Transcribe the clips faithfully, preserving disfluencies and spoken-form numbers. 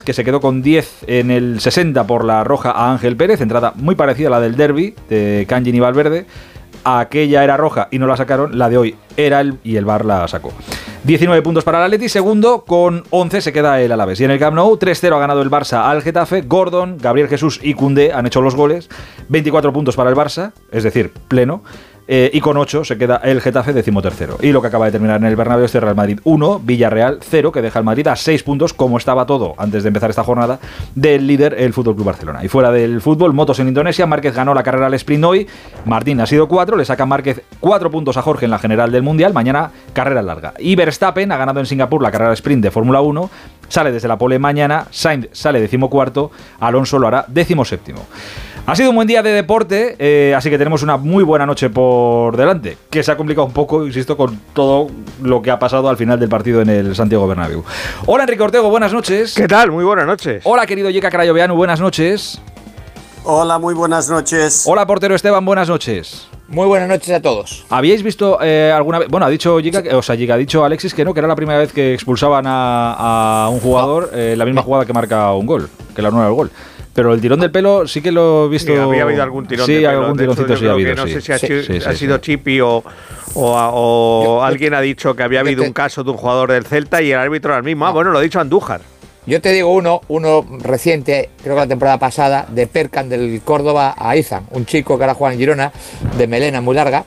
que se quedó con diez en el sesenta por la roja a Ángel Pérez, entrada muy parecida a la del derbi de Kangin y Valverde. Aquella era roja y no la sacaron, la de hoy era el y el V A R la sacó. diecinueve puntos para el Atleti, segundo con once se queda el Alavés. Y en el Camp Nou tres cero ha ganado el Barça al Getafe. Gordon, Gabriel Jesús y Koundé han hecho los goles. veinticuatro puntos para el Barça, es decir, pleno. Eh, y con ocho se queda el Getafe decimotercero. Y lo que acaba de terminar en el Bernabéu es Real Madrid uno, Villarreal cero, que deja al Madrid a seis puntos, como estaba todo antes de empezar esta jornada, del líder, el F C Barcelona. Y fuera del fútbol, motos en Indonesia, Márquez ganó la carrera al sprint hoy, Martín ha sido cuatro, le saca Márquez cuatro puntos a Jorge en la general del Mundial, mañana carrera larga. Y Verstappen ha ganado en Singapur la carrera al sprint de Fórmula uno, sale desde la pole mañana, Sainz sale decimocuarto, Alonso lo hará decimoséptimo. Ha sido un buen día de deporte, eh, así que tenemos una muy buena noche por delante, que se ha complicado un poco, insisto, con todo lo que ha pasado al final del partido en el Santiago Bernabéu. Hola, Enrique Ortego, buenas noches. ¿Qué tal? Muy buenas noches. Hola, querido Yeka Crayoveanu, buenas noches. Hola, muy buenas noches. Hola, portero Esteban, buenas noches. Muy buenas noches a todos. ¿Habíais visto eh, alguna vez? Bueno, ha dicho Yeka, o sea, Yeka, ha dicho Alexis que no, que era la primera vez que expulsaban a, a un jugador eh, la misma jugada que marca un gol, que la anula el gol. Pero el tirón del pelo sí que lo he visto. Sí, había habido algún tirón sí, de pelo. algún tironcito sí ha habido. No sí. sé si ha, sí, sido, sí, sí, ha sido sí. Chipi o, o, o yo, alguien yo, ha dicho que había habido te, un caso de un jugador del Celta y el árbitro era el mismo. Ah, bueno, lo ha dicho Andújar. Yo te digo uno, uno reciente, creo que la temporada pasada, de Perkan del Córdoba a Izan, un chico que ahora juega en Girona, de melena muy larga,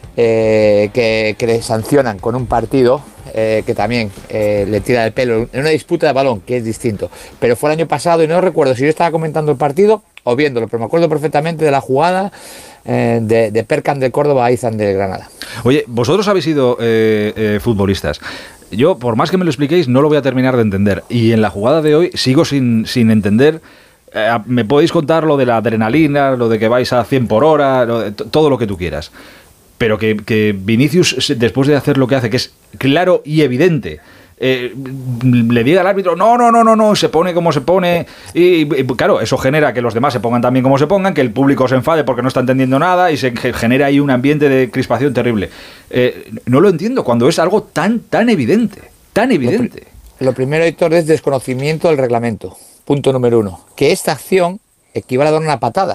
eh, que, que le sancionan con un partido eh, que también eh, le tira el pelo en una disputa de balón, que es distinto. Pero fue el año pasado y no recuerdo si yo estaba comentando el partido o viéndolo, pero me acuerdo perfectamente de la jugada eh, de, de Perkan del Córdoba a Izan de Granada. Oye, vosotros habéis sido eh, eh, futbolistas. Yo, por más que me lo expliquéis, no lo voy a terminar de entender. Y en la jugada de hoy sigo sin, sin entender. Eh, me podéis contar lo de la adrenalina, lo de que vais a cien por hora, lo de, todo lo que tú quieras. Pero que, que Vinicius, después de hacer lo que hace, que es claro y evidente, eh, le diga al árbitro, no, no, no, no, no, se pone como se pone. Y, y claro, eso genera que los demás se pongan también como se pongan, que el público se enfade porque no está entendiendo nada y se genera ahí un ambiente de crispación terrible. Eh, no lo entiendo cuando es algo tan, tan evidente, tan evidente. Lo, lo primero, Héctor, es desconocimiento del reglamento. Punto número uno. Que esta acción equivale a dar una patada.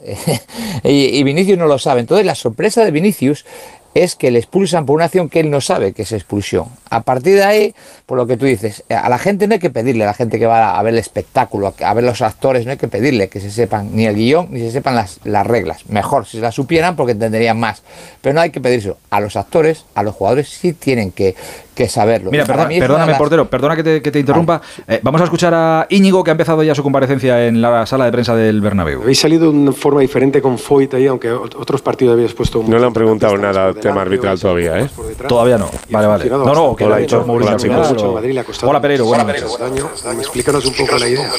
y, y Vinicius no lo sabe. Entonces la sorpresa de Vinicius es que le expulsan por una acción que él no sabe que es expulsión. A partir de ahí, por lo que tú dices, a la gente no hay que pedirle, a la gente que va a ver el espectáculo, a ver los actores, no hay que pedirle que se sepan ni el guión ni se sepan las, las reglas. Mejor si las supieran porque entenderían más. Pero no hay que pedírselo. A los actores, a los jugadores sí tienen que, que saberlo. Mira, perdona, perdóname, las... portero, perdona que te, que te interrumpa. Vale. Eh, vamos a escuchar a Íñigo, que ha empezado ya su comparecencia en la sala de prensa del Bernabéu. Habéis salido de una forma diferente con Foyt ahí, aunque otros partidos habéis puesto... No le han preguntado nada al tema arbitral todavía, ¿eh? Todavía no. Vale, vale. No, no, que lo ha dicho Mauricio. Hola, Pereiro, buenas noches. Explícanos un poco la idea.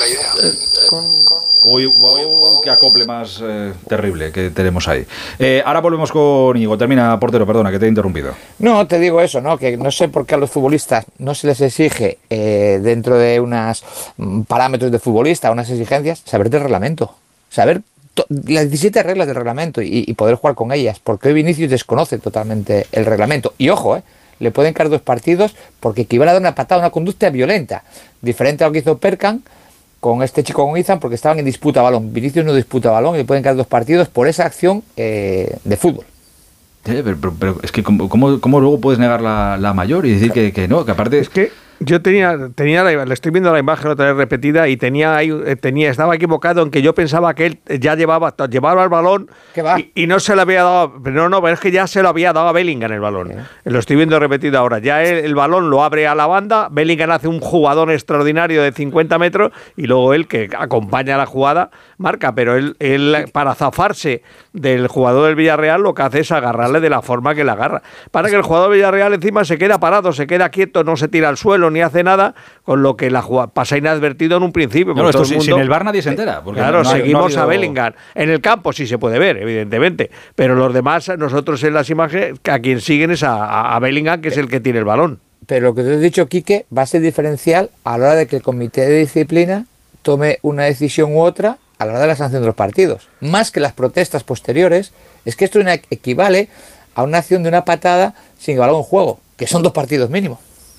Uy, uy, qué acople más eh, terrible que tenemos ahí. Eh, ahora volvemos con Íñigo. Termina, portero, perdona, que te he interrumpido. No, te digo eso, ¿no? Que no sé por qué a los futbolistas no se les exige, eh, dentro de unos parámetros de futbolista, unas exigencias, saber del reglamento. Saber las diecisiete reglas del reglamento y, y poder jugar con ellas. Porque hoy Vinicius desconoce totalmente el reglamento. Y ojo, eh. le pueden caer dos partidos porque equivale a dar una patada, una conducta violenta, diferente a lo que hizo Perkan con este chico, con Izan, porque estaban en disputa balón. Vinicius no disputa balón y le pueden caer dos partidos por esa acción eh, de fútbol. Eh, pero, pero, pero es que ¿cómo, cómo, cómo luego puedes negar la, la mayor y decir que, que no, que aparte... Es que yo tenía, tenía la, le estoy viendo la imagen otra vez repetida y tenía, tenía estaba equivocado en que yo pensaba que él ya llevaba, llevaba el balón y, y no se lo había dado, no, no, pero es que ya se lo había dado a Bellingham el balón. ¿Sí? Lo estoy viendo repetido ahora. Ya el, el balón lo abre a la banda, Bellingham hace un jugadón extraordinario de cincuenta metros y luego él, que acompaña la jugada, marca, pero él, él para zafarse del jugador del Villarreal lo que hace es agarrarle de la forma que le agarra. Para que el jugador del Villarreal encima se queda parado, se queda quieto, no se tira al suelo ni hace nada, con lo que la jugada pasa inadvertido en un principo. No, esto todo el mundo, sin el V A R nadie se entera. Porque claro, no, no hay, seguimos no ha habido... a Bellingham. En el campo sí se puede ver, evidentemente, pero los demás, nosotros en las imágenes, a quien siguen es a, a Bellingham, que es el que tiene el balón. Pero lo que te he dicho, Quique, va a ser diferencial a la hora de que el comité de disciplina tome una decisión u otra a la hora de la sanción de los partidos. Más que las protestas posteriores, es que esto equivale a una acción de una patada sin balón en juego, que son dos partidos mínimo.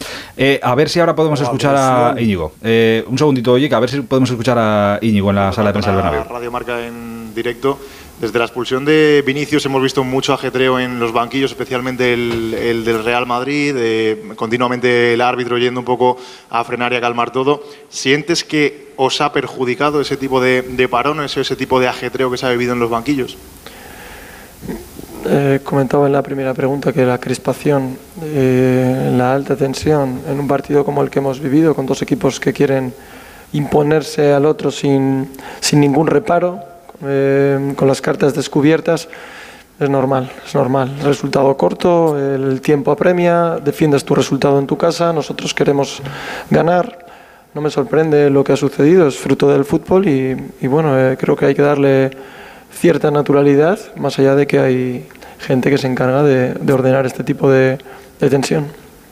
Eh, a ver si ahora podemos escuchar a Íñigo. Eh, un segundito, oye, que a ver si podemos escuchar a Íñigo en la sala de prensa del Bernabéu. Radio Marca en directo. Desde la expulsión de Vinicius hemos visto mucho ajetreo en los banquillos, especialmente el, el del Real Madrid, eh, continuamente el árbitro yendo un poco a frenar y a calmar todo. ¿Sientes que os ha perjudicado ese tipo de, de parones, ese tipo de ajetreo que se ha vivido en los banquillos? Eh, comentaba en la primera pregunta que la crispación, eh, la alta tensión en un partido como el que hemos vivido, con dos equipos que quieren imponerse al otro sin, sin ningún reparo, eh, con las cartas descubiertas, es normal, es normal. Resultado corto, el tiempo apremia, defiendes tu resultado en tu casa, nosotros queremos ganar. No me sorprende lo que ha sucedido, es fruto del fútbol y, y bueno, eh, creo que hay que darle cierta naturalidad, más allá de que hay gente que se encarga de, de ordenar este tipo de, de tensión.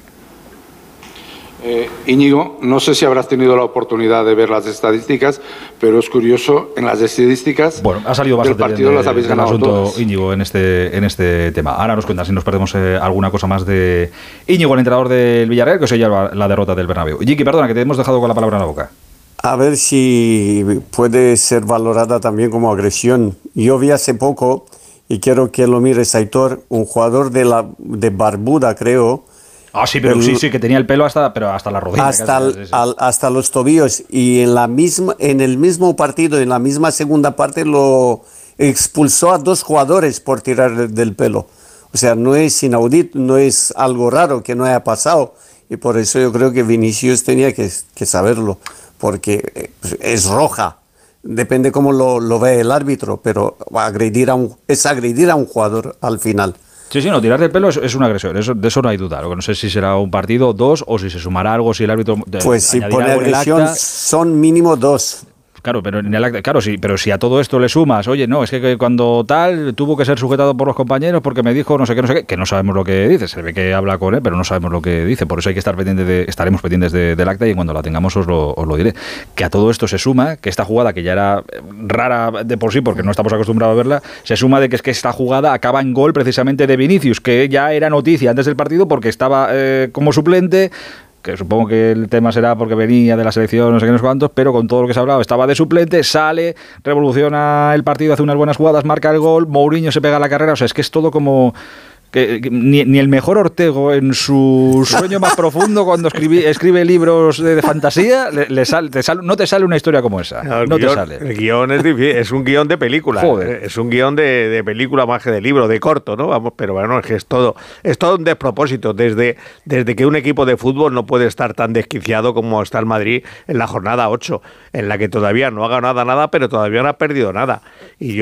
Eh, Íñigo, no sé si habrás tenido la oportunidad de ver las estadísticas, pero es curioso, en las estadísticas bueno, ha salido bastante del partido bien de, las habéis del ganado asunto, todas. Íñigo, en este, en este tema. Ahora nos cuentas si nos perdemos eh, alguna cosa más de Íñigo, el entrenador del Villarreal, que os lleva la derrota del Bernabéu. Jiki, perdona, que te hemos dejado con la palabra en la boca. A ver si puede ser valorada también como agresión. Yo vi hace poco, y quiero que lo mires, Aitor, un jugador de, la, de Barbuda, creo. Ah, sí, pero el, sí, sí, que tenía el pelo hasta, pero hasta la rodilla. Hasta, casi, el, sí, sí. Al, hasta los tobillos. Y en, la misma, en el mismo partido, en la misma segunda parte, lo expulsó a dos jugadores por tirar del pelo. O sea, no es inaudito, no es algo raro que no haya pasado. Y por eso yo creo que Vinicius tenía que, que saberlo. Porque es roja, depende cómo lo, lo ve el árbitro, pero agredir a un, es agredir a un jugador al final. Sí, sí, no, tirar del pelo es, es una agresión, eso, de eso no hay duda. Lo que no sé si será un partido, dos, o si se sumará algo, si el árbitro... Pues si pone agresión, son mínimo dos. Claro, pero en el acta, claro, sí, pero si a todo esto le sumas, oye, no, es que, que cuando tal tuvo que ser sujetado por los compañeros porque me dijo no sé qué, no sé qué, que no sabemos lo que dice, se ve que habla con él, pero no sabemos lo que dice, por eso hay que estar pendientes de, estaremos pendientes de, del acta y cuando la tengamos os lo, os lo diré. Que a todo esto se suma, que esta jugada, que ya era rara de por sí porque no estamos acostumbrados a verla, se suma de que es que esta jugada acaba en gol precisamente de Vinicius, que ya era noticia antes del partido porque estaba eh, como suplente, que supongo que el tema será porque venía de la selección, no sé qué, no sé cuántos, pero con todo lo que se ha hablado, estaba de suplente, sale, revoluciona el partido, hace unas buenas jugadas, marca el gol, Mourinho se pega la carrera, o sea, es que es todo como... Que, que ni, ni el mejor Ortego en su sueño más profundo cuando escribí, escribe libros de, de fantasía le, le sal, te sal, no te sale una historia como esa. No, no guión, te sale. El guión es difícil, es un guión de película. Joder. Es un guión de, de película más que de libro, de corto, ¿no? Vamos, pero bueno, es que es todo, es todo un despropósito. Desde, desde que un equipo de fútbol no puede estar tan desquiciado como está el Madrid en la jornada ocho, en la que todavía no ha ganado nada, pero todavía no ha perdido nada. Y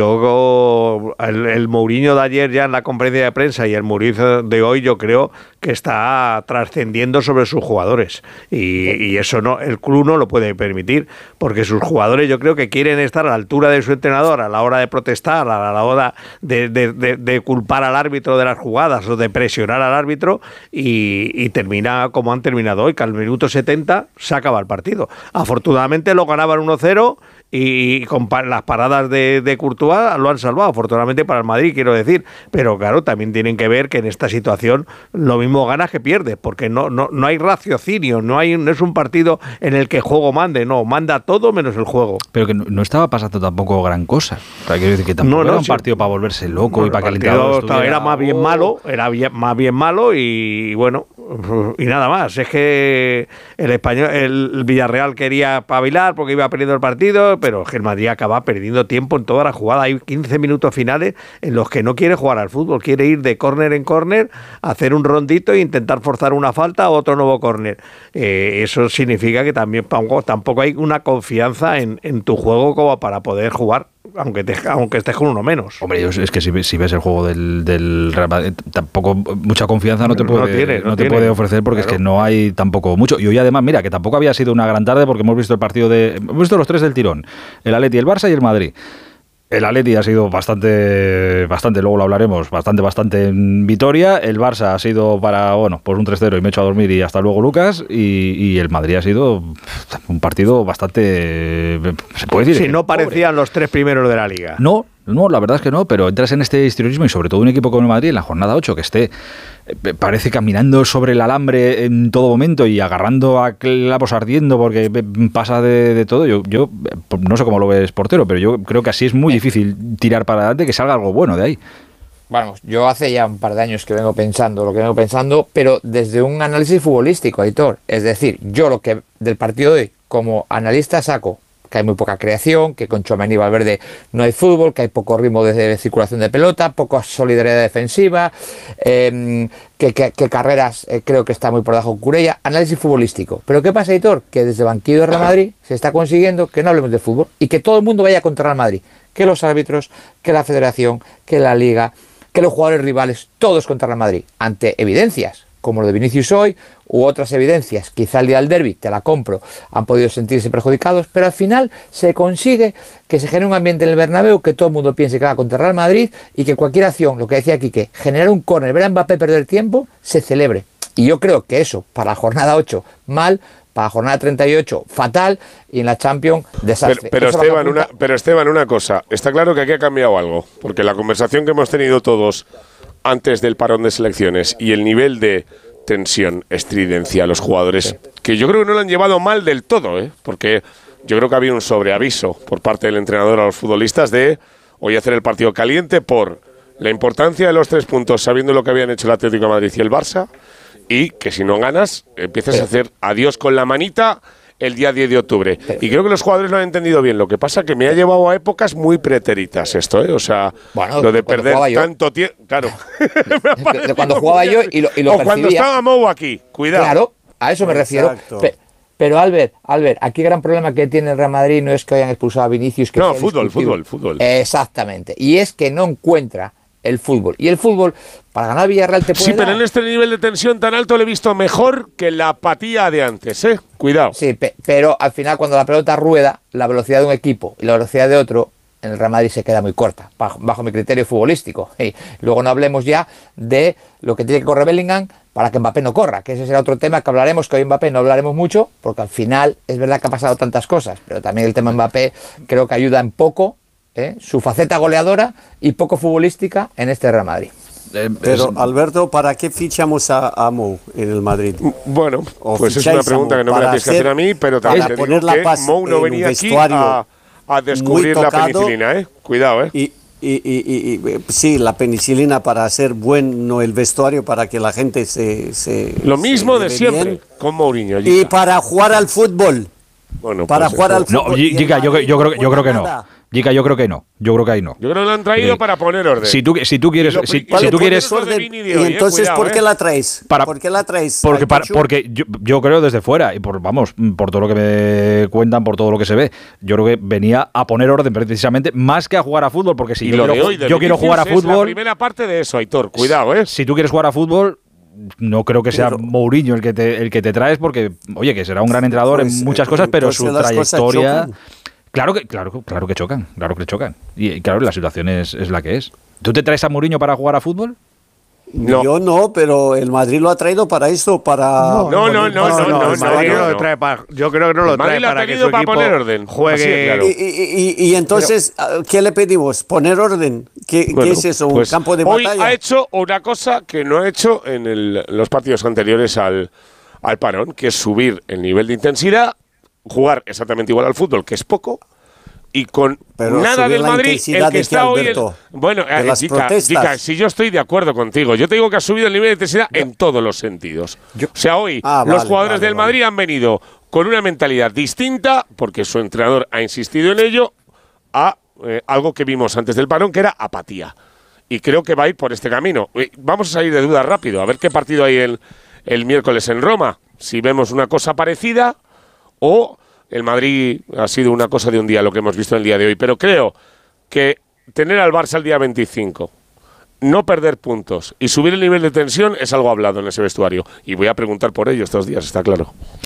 yo, el, el Mourinho de ayer ya en la conferencia de prensa y el Mourinho de hoy, yo creo que está trascendiendo sobre sus jugadores y, y eso no, el club no lo puede permitir, porque sus jugadores yo creo que quieren estar a la altura de su entrenador a la hora de protestar, a la hora de, de, de, de culpar al árbitro de las jugadas o de presionar al árbitro y, y termina como han terminado hoy, que al minuto setenta se acaba el partido. Afortunadamente lo ganaban uno cero y con las paradas de, de Courtois lo han salvado, afortunadamente para el Madrid, quiero decir, pero claro, también tienen que ver que en esta situación lo mismo ganas que pierdes, porque no, no, no hay raciocinio, no hay no es un partido en el que el juego mande, no, manda todo menos el juego. Pero que no, no estaba pasando tampoco gran cosa, o sea, quiero decir que tampoco no, no, era un sí. partido para volverse loco no, y para que el entrenador estuviera... Era más bien malo, era bien, más bien malo y bueno, y nada más, es que el español, el Villarreal quería pavilar porque iba perdiendo el partido, pero el Madrid acaba perdiendo tiempo en toda la jugada. Hay quince minutos finales en los que no quiere jugar al fútbol, quiere ir de córner en córner, hacer un rondito e intentar forzar una falta o otro nuevo córner. Eh, eso significa que también tampoco hay una confianza en, en tu juego como para poder jugar. Aunque, te, aunque estés con uno menos. Hombre, es que si, si ves el juego del, del Real Madrid, tampoco mucha confianza no te puede, no tiene, no no te tiene. puede ofrecer porque claro. Es que no hay tampoco mucho. Y hoy además, mira, que tampoco había sido una gran tarde porque hemos visto el partido de... Hemos visto los tres del tirón. El Atleti, el Barça y el Madrid. El Atleti ha sido bastante, bastante, luego lo hablaremos, bastante, bastante en Vitoria. El Barça ha sido para, bueno, pues un tres cero y me echo a dormir y hasta luego, Lucas. Y, y el Madrid ha sido un partido bastante, se puede decir. Si no parecían pobre. Los tres primeros de la Liga. No, No, la verdad es que no, pero entras en este histrionismo y sobre todo un equipo como el Madrid en la jornada ocho que esté, eh, parece caminando sobre el alambre en todo momento y agarrando a clavos ardiendo porque pasa de, de todo. Yo, yo no sé cómo lo ves, portero, pero yo creo que así es muy difícil tirar para adelante, que salga algo bueno de ahí. Bueno, yo hace ya un par de años que vengo pensando lo que vengo pensando, pero desde un análisis futbolístico, Aitor. Es decir, yo lo que del partido de hoy, como analista, saco que hay muy poca creación, que con Tchouaméni y Valverde no hay fútbol, que hay poco ritmo de, de circulación de pelota, poca solidaridad defensiva, eh, que, que, que Carreras eh, creo que está muy por debajo de Cucurella. Análisis futbolístico. Pero ¿qué pasa, Aitor? Que desde el banquillo de Real Madrid se está consiguiendo que no hablemos de fútbol y que todo el mundo vaya contra Real Madrid. Que los árbitros, que la federación, que la liga, que los jugadores rivales, todos contra Real Madrid. Ante evidencias como lo de Vinicius hoy, u otras evidencias, quizá el día del derbi, te la compro, han podido sentirse perjudicados, pero al final se consigue que se genere un ambiente en el Bernabéu, que todo el mundo piense que va contra Real Madrid y que cualquier acción, lo que decía aquí, que generar un córner, ver a Mbappé perder tiempo, se celebre. Y yo creo que eso, para la jornada ocho, mal, para la jornada treinta y ocho, fatal, y en la Champions, desastre. Pero, pero, Esteban, una, pero Esteban, una cosa, está claro que aquí ha cambiado algo, porque la conversación que hemos tenido todos antes del parón de selecciones y el nivel de tensión, estridencia a los jugadores, sí, que yo creo que no lo han llevado mal del todo, ¿eh? Porque yo creo que había un sobreaviso por parte del entrenador a los futbolistas de hoy hacer el partido caliente por la importancia de los tres puntos, sabiendo lo que habían hecho el Atlético de Madrid y el Barça, y que si no ganas, empiezas sí. a hacer adiós con la manita el día diez de octubre. Y creo que los jugadores lo han entendido bien. Lo que pasa que me ha llevado a épocas muy pretéritas esto, ¿eh? O sea, bueno, lo de perder tanto tiempo. Claro. de, de cuando jugaba yo y lo, y lo o percibía. Cuando estaba Mou aquí. Cuidado. Claro, a eso me refiero. Pe pero Albert, Albert, aquí el gran problema que tiene el Real Madrid no es que hayan expulsado a Vinicius. Que no, fútbol, fútbol, fútbol. Exactamente. Y es que no encuentra el fútbol. Y el fútbol, para ganar Villarreal te puede Sí, pero dar. en este nivel de tensión tan alto lo he visto mejor que la apatía de antes, ¿eh? Cuidado. Sí, pe pero al final cuando la pelota rueda, la velocidad de un equipo y la velocidad de otro, en el Real Madrid se queda muy corta, bajo, bajo mi criterio futbolístico. Y luego no hablemos ya de lo que tiene que correr Bellingham para que Mbappé no corra, que ese será otro tema que hablaremos, que hoy Mbappé no hablaremos mucho, porque al final es verdad que ha pasado tantas cosas, pero también el tema Mbappé creo que ayuda en poco, ¿eh? Su faceta goleadora y poco futbolística en este Real Madrid. Pero, Alberto, ¿para qué fichamos a, a Mou en el Madrid? Bueno, pues es una pregunta que no me la tienes que hacer a mí, pero también te digo que Mou no venía aquí a, a descubrir la penicilina, ¿eh? Cuidado, ¿eh? Y, y, y, y, sí, la penicilina para hacer bueno el vestuario, para que la gente se... se Lo mismo se de siempre, bien. Con Mourinho. Y para jugar al fútbol. Bueno, para pues jugar eso. al fútbol. No, Giga, yo, yo, creo, yo creo que no. Giga, yo creo que no. Yo creo que ahí no. Yo creo que lo han traído eh, para poner orden. Si tú, si tú quieres... Lo, si, vale, si tú quieres orden, hoy, y entonces, eh, cuidado, ¿por qué eh. la traes? Para, ¿Por qué la traes? Porque, para, porque yo, yo creo desde fuera, y por vamos, por todo lo que me cuentan, por todo lo que se ve, yo creo que venía a poner orden precisamente, más que a jugar a fútbol, porque si y yo, lo quiero, de hoy de yo quiero jugar a es la fútbol... primera parte de eso, Aitor, cuidado, ¿eh? Si tú quieres jugar a fútbol... No creo que sea Mourinho el que te, el que te traes, porque, oye, que será un gran entrenador pues, en muchas cosas, pero su trayectoria... Claro que, claro, claro que chocan, claro que chocan. Y claro, la situación es, es la que es. ¿Tú te traes a Mourinho para jugar a fútbol? No. Yo no, pero el Madrid lo ha traído para eso, para... No, no, no, no, no, no, el Madrid no lo trae para... Yo creo que no lo trae para que su equipo poner orden. Juegue... Claro. Y, y, y, y entonces, pero, ¿qué le pedimos? ¿Poner orden? ¿Qué, bueno, ¿qué es eso? ¿Un pues campo de hoy batalla? Ha hecho una cosa que no ha hecho en el, los partidos anteriores al, al parón, que es subir el nivel de intensidad, jugar exactamente igual al fútbol, que es poco, y con pero nada del Madrid, el que está hoy... El, bueno, eh, Gica, Gica, si yo estoy de acuerdo contigo, yo te digo que ha subido el nivel de intensidad yo, en todos los sentidos. Yo, o sea, hoy ah, los vale, jugadores vale, del Madrid vale. han venido con una mentalidad distinta, porque su entrenador ha insistido en ello, a eh, algo que vimos antes del parón, que era apatía. Y creo que va a ir por este camino. Vamos a salir de dudas rápido, a ver qué partido hay el, el miércoles en Roma. Si vemos una cosa parecida o... El Madrid ha sido una cosa de un día lo que hemos visto el día de hoy, pero creo que tener al Barça el día veinticinco, no perder puntos y subir el nivel de tensión es algo hablado en ese vestuario. Y voy a preguntar por ello estos días, está claro.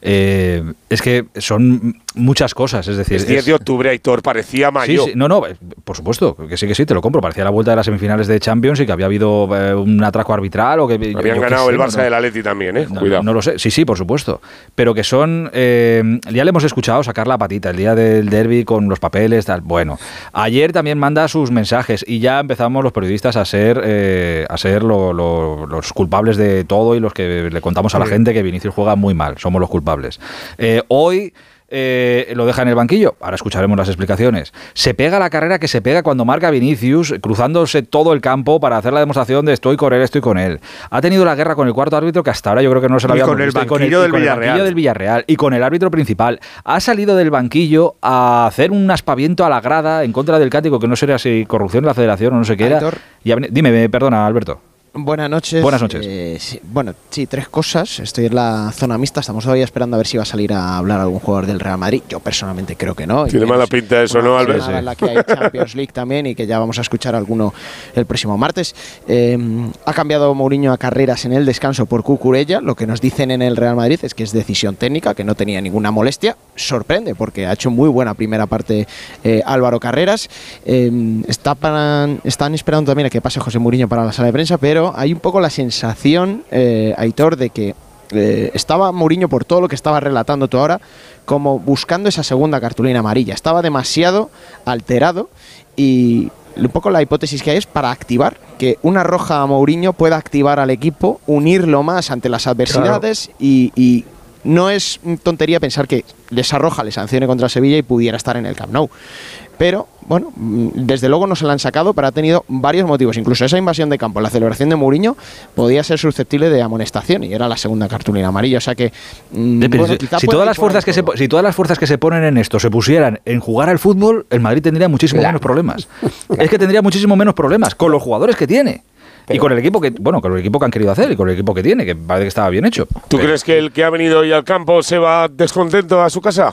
Eh, es que son muchas cosas, es decir... Es diez de octubre, Aitor, parecía mayo. Sí, sí, no, no, por supuesto, que sí, que sí, te lo compro. Parecía la vuelta de las semifinales de Champions y que había habido eh, un atraco arbitral o que... Habían ganado sé, el Barça no, del Atleti también, ¿eh? No, Cuidado. No lo sé, sí, sí, por supuesto. Pero que son... Eh, ya le hemos escuchado sacar la patita el día del derbi con los papeles, tal. Bueno, ayer también manda sus mensajes y ya empezamos los periodistas a ser, eh, a ser lo, lo, los culpables de todo y los que le contamos a la gente que Vinicius juega muy mal. Somos los culpables. Eh, hoy... Eh, lo deja en el banquillo, ahora escucharemos las explicaciones. Se pega la carrera que se pega cuando marca Vinicius, cruzándose todo el campo para hacer la demostración de estoy con él, estoy con él. Ha tenido la guerra con el cuarto árbitro que hasta ahora yo creo que no se lo había visto. Y con el banquillo del Villarreal. del Villarreal y con el árbitro principal. Ha salido del banquillo a hacer un aspaviento a la grada en contra del Cático, que no sería si corrupción en la federación o no sé qué era. Y ha, dime, perdona, Alberto. Buenas noches. Buenas noches. Eh, sí, bueno, sí, tres cosas. Estoy en la zona mixta. Estamos todavía esperando a ver si va a salir a hablar algún jugador del Real Madrid. Yo personalmente creo que no. Tiene mala pinta eso, ¿no, Albert? En la que hay Champions League también y que ya vamos a escuchar alguno el próximo martes. Eh, ha cambiado Mourinho a Carreras en el descanso por Cucurella. Lo que nos dicen en el Real Madrid es que es decisión técnica, que no tenía ninguna molestia. Sorprende porque ha hecho muy buena primera parte eh, Álvaro Carreras. Eh, está para, están esperando también a que pase José Mourinho para la sala de prensa, pero hay un poco la sensación, eh, Aitor, de que eh, estaba Mourinho, por todo lo que estaba relatando tú ahora, como buscando esa segunda cartulina amarilla. Estaba demasiado alterado y un poco la hipótesis que hay es para activar, que una roja a Mourinho pueda activar al equipo, unirlo más ante las adversidades. Claro. y, y no es tontería pensar que les arroja, le sancione contra Sevilla y pudiera estar en el Camp Nou. Pero, bueno, desde luego no se la han sacado, pero ha tenido varios motivos. Incluso esa invasión de campo, la celebración de Mourinho, podía ser susceptible de amonestación y era la segunda cartulina amarilla. O sea que, mmm, bueno, si, todas las fuerzas que se, si todas las fuerzas que se ponen en esto se pusieran en jugar al fútbol, el Madrid tendría muchísimo claro. menos problemas. Es que tendría muchísimo menos problemas con los jugadores que tiene. Pero, y con el equipo que, bueno, con el equipo que han querido hacer y con el equipo que tiene, que parece que estaba bien hecho. ¿Tú pero, crees que el que ha venido hoy al campo se va descontento a su casa?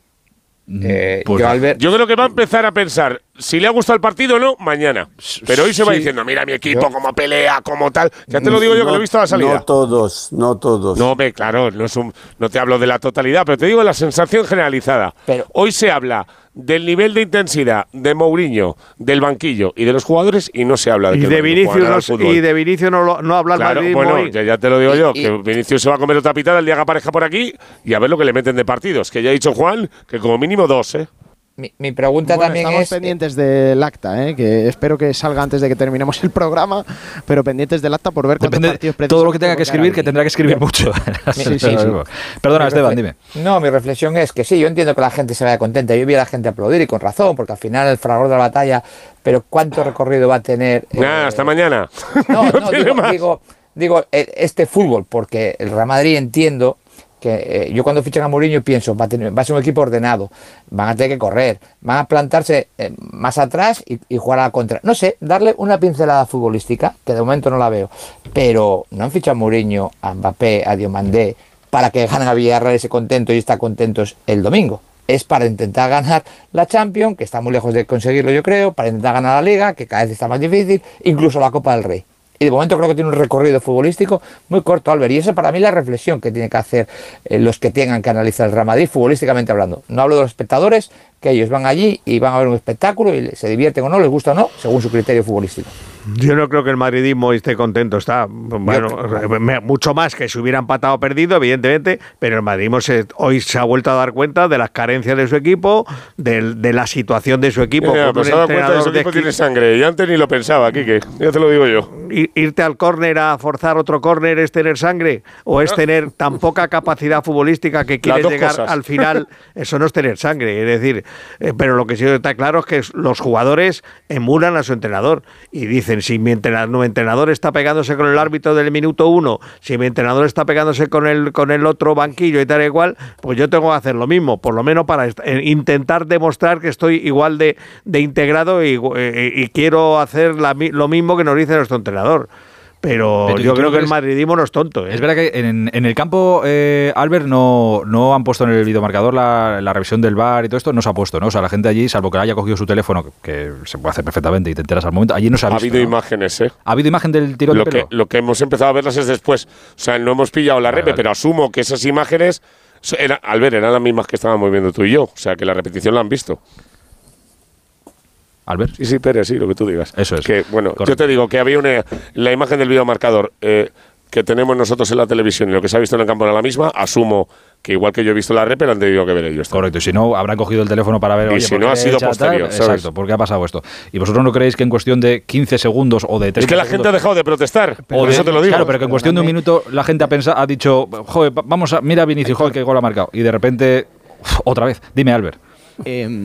Eh, pues, yo, Albert, yo creo que va a empezar a pensar si le ha gustado el partido o no mañana. Pero hoy se va sí. diciendo, mira mi equipo, yo, cómo pelea, cómo tal. Ya te lo digo yo no, que lo he visto a la salida. No todos, no todos. No, me, claro, no, es un, no te hablo de la totalidad, pero te digo la sensación generalizada. Pero, hoy se habla del nivel de intensidad de Mourinho, del banquillo y de los jugadores y no se habla de y que de Vinicius no, y de Vinicius no, no habla claro, el bueno, hoy. Ya, ya te lo digo y, yo, y, que Vinicius se va a comer otra pitada el día que aparezca por aquí y a ver lo que le meten de partidos, que ya ha dicho Juan que como mínimo dos, ¿eh? Mi, mi pregunta bueno, también estamos es... pendientes del acta, ¿eh? Que espero que salga antes de que terminemos el programa, pero pendientes del acta por ver cuántos partidos... Todo lo que tenga que escribir, que tendrá que escribir mucho. Sí, sí, sí. Perdona, mi Esteban, dime. No, mi reflexión es que sí, yo entiendo que la gente se vaya contenta. Yo vi a la gente aplaudir y con razón, porque al final el fragor de la batalla, pero ¿cuánto recorrido va a tener? Nada, eh, hasta mañana. No, no, no digo, digo, digo, este fútbol, porque el Real Madrid entiendo... que eh, yo cuando fichan a Mourinho pienso, va a, tener, va a ser un equipo ordenado, van a tener que correr, van a plantarse eh, más atrás y, y jugar a la contra. No sé, darle una pincelada futbolística, que de momento no la veo, pero no han fichado a Mourinho, a Mbappé, a Diomandé, para que ganen a Villarreal ese contento y estar contentos el domingo. Es para intentar ganar la Champions, que está muy lejos de conseguirlo yo creo, para intentar ganar la Liga, que cada vez está más difícil, incluso la Copa del Rey. Y de momento creo que tiene un recorrido futbolístico muy corto, Albert. Y esa para mí es la reflexión que tiene que hacer eh, los que tengan que analizar el Real Madrid futbolísticamente hablando. No hablo de los espectadores, que ellos van allí y van a ver un espectáculo y se divierten o no, les gusta o no, según su criterio futbolístico. Yo no creo que el madridismo esté contento, está bueno, yo, mucho más que si hubiera empatado o perdido, evidentemente, pero el madridismo se, hoy se ha vuelto a dar cuenta de las carencias de su equipo, de, de la situación de su equipo. Mira, pues se ha dado cuenta de que su equipo tiene sangre, y antes ni lo pensaba, Quique, ya te lo digo yo. Irte al córner a forzar otro córner es tener sangre, o es tener tan poca capacidad futbolística que quieres llegar cosas. Al final, eso no es tener sangre, es decir, eh, pero lo que sí está claro es que los jugadores emulan a su entrenador y dicen, si mi entrenador, mi entrenador está pegándose con el árbitro del minuto uno, si mi entrenador está pegándose con el, con el otro banquillo y tal y igual, pues yo tengo que hacer lo mismo, por lo menos para intentar demostrar que estoy igual de, de integrado y, y, y quiero hacer la, lo mismo que nos dice nuestro entrenador. Pero, Pero yo creo que el madridismo no es tonto, ¿eh? Es verdad que en, en el campo, eh, Albert, no, no han puesto en el videomarcador la, la revisión del V A R y todo esto, no se ha puesto, ¿no? O sea, la gente allí, salvo que haya cogido su teléfono, que se puede hacer perfectamente y te enteras al momento, allí no se ha visto. Ha habido ¿no? imágenes, ¿eh? ¿Ha habido imagen del tirón lo de pelo? Que, lo que hemos empezado a verlas es después. O sea, no hemos pillado la vale, repe, vale. pero asumo que esas imágenes Era, Albert, eran las mismas que estábamos viendo tú y yo. O sea, que la repetición la han visto. Albert. Sí, sí, Pérez, sí, lo que tú digas. Eso es. Que, bueno, correcto. yo te digo que había una... La imagen del videomarcador eh, que tenemos nosotros en la televisión y lo que se ha visto en el campo era la misma, asumo que igual que yo he visto la rep, han tenido que ver ellos. Correcto, y si no, habrán cogido el teléfono para ver... Y oye, si no, ha sido posterior, ¿sabes? Exacto, ¿por qué ha pasado esto? ¿Y vosotros no creéis que en cuestión de quince segundos o de treinta Es que la segundos, gente ha dejado de protestar, o por de, eso te lo digo. Claro, pero que en cuestión de un minuto la gente ha pensado, ha dicho, joder, vamos a... Mira a Vinicius, joder, qué gol ha marcado. Y de repente, uf, otra vez. Dime, Albert. Eh,